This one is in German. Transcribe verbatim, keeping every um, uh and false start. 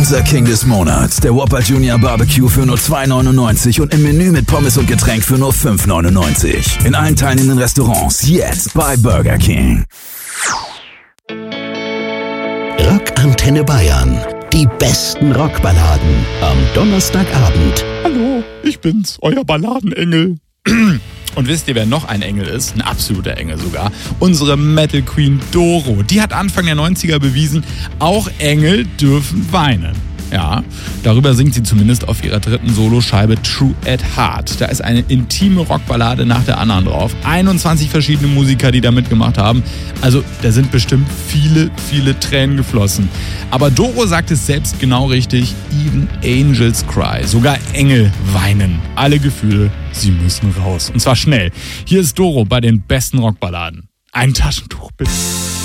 Unser King des Monats, der Whopper Junior Barbecue für nur zwei neunundneunzig und im Menü mit Pommes und Getränk für nur fünf neunundneunzig. In allen teilnehmenden Restaurants jetzt bei Burger King. Rockantenne Bayern. Die besten Rockballaden am Donnerstagabend. Hallo, ich bin's, euer Balladenengel. Und wisst ihr, wer noch ein Engel ist? Ein absoluter Engel sogar. Unsere Metal Queen Doro. Die hat Anfang der neunziger bewiesen, auch Engel dürfen weinen. Ja, darüber singt sie zumindest auf ihrer dritten Soloscheibe True at Heart. Da ist eine intime Rockballade nach der anderen drauf. einundzwanzig verschiedene Musiker, die da mitgemacht haben. Also da sind bestimmt viele, viele Tränen geflossen. Aber Doro sagt es selbst genau richtig. Even angels cry. Sogar Engel weinen. Alle Gefühle, sie müssen raus. Und zwar schnell. Hier ist Doro bei den besten Rockballaden. Ein Taschentuch bitte.